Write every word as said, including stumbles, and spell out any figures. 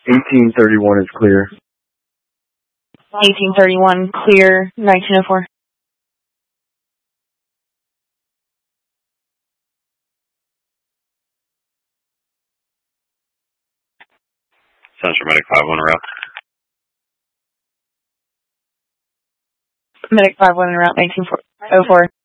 eighteen thirty-one is clear. eighteen thirty-one, clear, nineteen oh four. Central Medic five one route. Medic five one route, nineteen oh four.